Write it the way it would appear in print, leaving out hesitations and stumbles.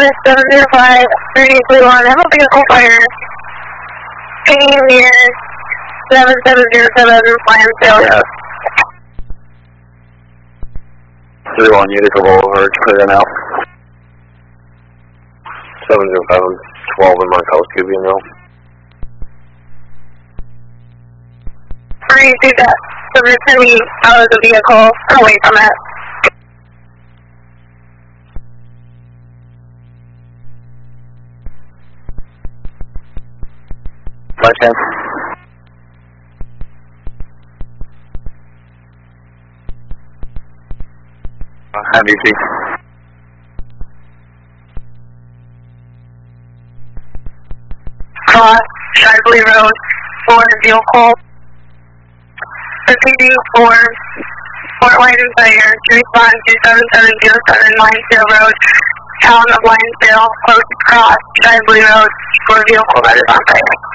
North 705 331. Have a vehicle fire. Pinging near 7707 Lionsdale. Yeah. 31 Utica Boulevard, clear now. 705 12 in Marcellus Cubianville. 3 do that. So we're sending out of the vehicle, away from it. Left hand. Have you seen? Cross, Shively Road, for vehicle. Proceeding for Fort White and Fire to respond to 7707 Lionsdale Road, Town of Lionsdale, close cross, Shively Road, for vehicle that is on fire.